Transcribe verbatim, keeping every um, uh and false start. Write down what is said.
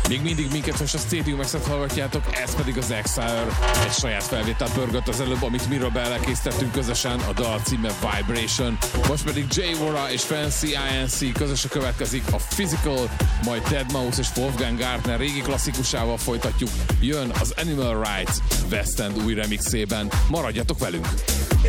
Még mindig minket most a Stadium X-et hallgatjátok, ez pedig az Exile. Egy saját felvételt pörgött az előbb, amit mi Rebellel készítettünk közösen, a dal címe Vibration. Most pedig Jay Wara és Fancy I N C közösen következik a Physical, majd deadmau five és Wolfgang Gartner régi klasszikusával folytatjuk. Jön az Animal Rights West End új remixében. Maradjatok velünk!